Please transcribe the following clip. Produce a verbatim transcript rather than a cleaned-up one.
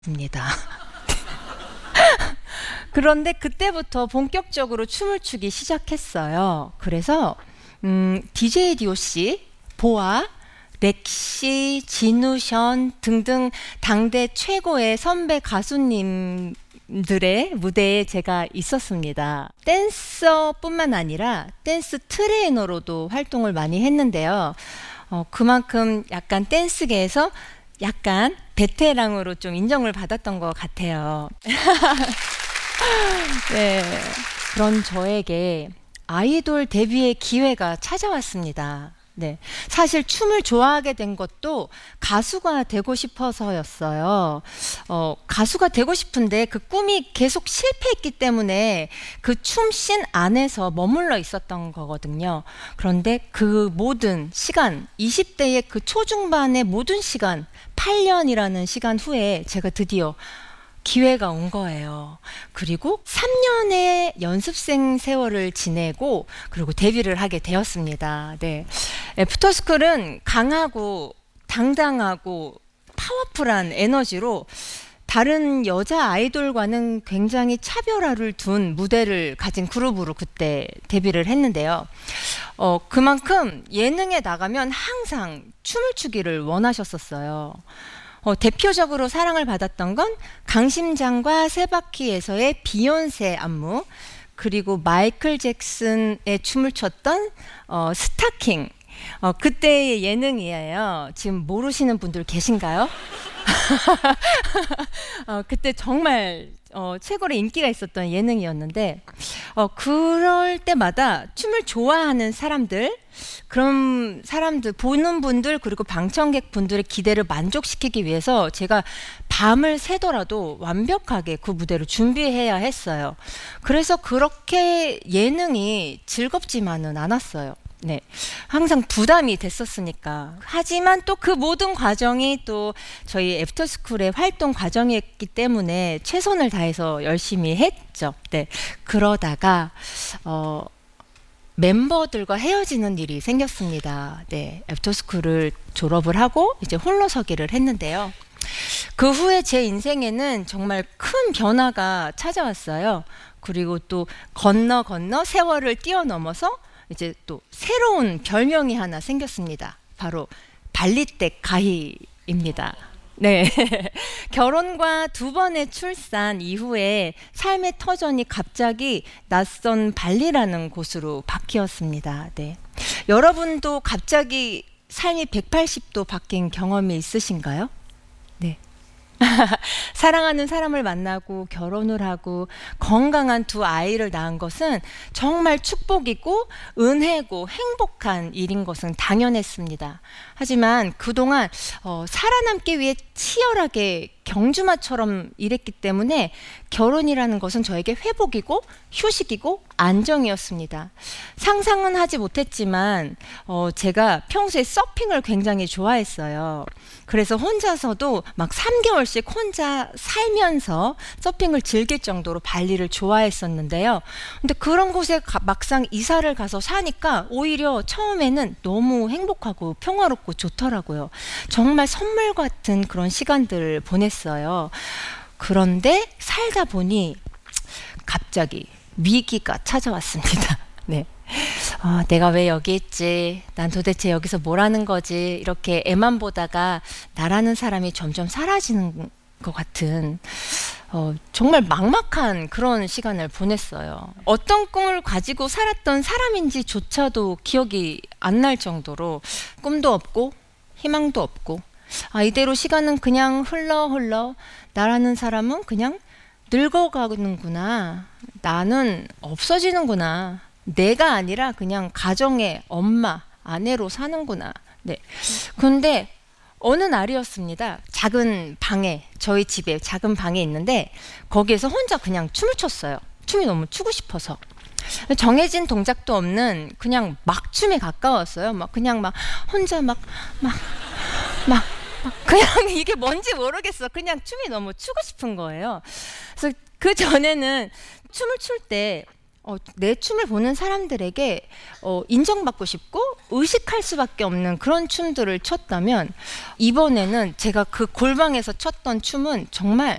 입니다. 그런데 그때부터 본격적으로 춤을 추기 시작했어요. 그래서 음, 디제이 디오씨, 보아, 렉시, 진우션 등등 당대 최고의 선배 가수님들의 무대에 제가 있었습니다. 댄서뿐만 아니라 댄스 트레이너로도 활동을 많이 했는데요. 어, 그만큼 약간 댄스계에서 약간 베테랑으로 좀 인정을 받았던 것 같아요. 네, 그런 저에게 아이돌 데뷔의 기회가 찾아왔습니다. 네, 사실 춤을 좋아하게 된 것도 가수가 되고 싶어서였어요. 어, 가수가 되고 싶은데 그 꿈이 계속 실패했기 때문에 그 춤씬 안에서 머물러 있었던 거거든요. 그런데 그 모든 시간, 이십 대의 그 초중반의 모든 시간, 팔 년이라는 시간 후에 제가 드디어 기회가 온 거예요. 그리고 삼 년의 연습생 세월을 지내고 그리고 데뷔를 하게 되었습니다. 네. 애프터스쿨은 강하고 당당하고 파워풀한 에너지로 다른 여자 아이돌과는 굉장히 차별화를 둔 무대를 가진 그룹으로 그때 데뷔를 했는데요. 어, 그만큼 예능에 나가면 항상 춤을 추기를 원하셨었어요. 어, 대표적으로 사랑을 받았던 건 강심장과 세바퀴에서의 비욘세 안무, 그리고 마이클 잭슨의 춤을 췄던 어, 스타킹. 어, 그때의 예능이에요. 지금 모르시는 분들 계신가요? 어, 그때 정말 어, 최고로 인기가 있었던 예능이었는데 어, 그럴 때마다 춤을 좋아하는 사람들, 그런 사람들, 보는 분들, 그리고 방청객 분들의 기대를 만족시키기 위해서 제가 밤을 새더라도 완벽하게 그 무대를 준비해야 했어요. 그래서 그렇게 예능이 즐겁지만은 않았어요. 네, 항상 부담이 됐었으니까. 하지만 또 그 모든 과정이 또 저희 애프터스쿨의 활동 과정이었기 때문에 최선을 다해서 열심히 했죠. 네, 그러다가 어, 멤버들과 헤어지는 일이 생겼습니다. 네, 애프터스쿨을 졸업을 하고 이제 홀로 서기를 했는데요. 그 후에 제 인생에는 정말 큰 변화가 찾아왔어요. 그리고 또 건너 건너 세월을 뛰어넘어서 이제 또 새로운 별명이 하나 생겼습니다. 바로 발리댁 가희입니다. 네. 결혼과 두 번의 출산 이후에 삶의 터전이 갑자기 낯선 발리라는 곳으로 바뀌었습니다. 네. 여러분도 갑자기 삶이 백팔십 도 바뀐 경험이 있으신가요? 네. 사랑하는 사람을 만나고 결혼을 하고 건강한 두 아이를 낳은 것은 정말 축복이고 은혜고 행복한 일인 것은 당연했습니다. 하지만 그동안 어, 살아남기 위해 치열하게 경주마처럼 일했기 때문에 결혼이라는 것은 저에게 회복이고 휴식이고 안정이었습니다. 상상은 하지 못했지만 어, 제가 평소에 서핑을 굉장히 좋아했어요. 그래서 혼자서도 막 삼 개월씩 혼자 살면서 서핑을 즐길 정도로 발리를 좋아했었는데요. 근데 그런 곳에 가, 막상 이사를 가서 사니까 오히려 처음에는 너무 행복하고 평화롭고 좋더라고요. 정말 선물 같은 그런 시간들을 보냈어요. 그런데 살다 보니 갑자기 위기가 찾아왔습니다. 네. 어, 내가 왜 여기 있지? 난 도대체 여기서 뭘 하는 거지? 이렇게 애만 보다가 나라는 사람이 점점 사라지는 것 같은 어, 정말 막막한 그런 시간을 보냈어요. 어떤 꿈을 가지고 살았던 사람인지조차도 기억이 안 날 정도로 꿈도 없고 희망도 없고 아, 이대로 시간은 그냥 흘러 흘러 나라는 사람은 그냥 늙어가는구나. 나는 없어지는구나. 내가 아니라 그냥 가정의 엄마, 아내로 사는구나. 네. 근데 어느 날이었습니다. 작은 방에, 저희 집에 작은 방에 있는데 거기에서 혼자 그냥 춤을 췄어요. 춤이 너무 추고 싶어서. 정해진 동작도 없는 그냥 막 춤에 가까웠어요. 막 그냥 막 혼자 막, 막, 막, 막 그냥 이게 뭔지 모르겠어. 그냥 춤이 너무 추고 싶은 거예요. 그래서 그 전에는 춤을 출 때 어, 내 춤을 보는 사람들에게 어, 인정받고 싶고 의식할 수밖에 없는 그런 춤들을 췄다면, 이번에는 제가 그 골방에서 췄던 춤은 정말